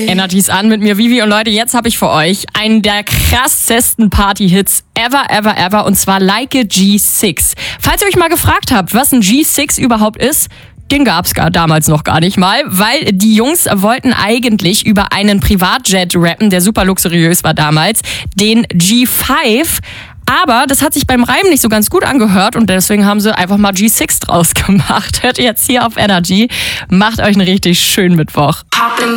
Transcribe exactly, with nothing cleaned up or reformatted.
Energy's an mit mir, Vivi. Und Leute, jetzt habe ich für euch einen der krassesten Party-Hits ever, ever, ever. Und zwar Like a G six. Falls ihr euch mal gefragt habt, was ein G six überhaupt ist, den gab's gar damals noch gar nicht mal, weil die Jungs wollten eigentlich über einen Privatjet rappen, der super luxuriös war damals, den G fünf. Aber das hat sich beim Reimen nicht so ganz gut angehört und deswegen haben sie einfach mal G six draus gemacht. Hört ihr jetzt hier auf Energy. Macht euch einen richtig schönen Mittwoch.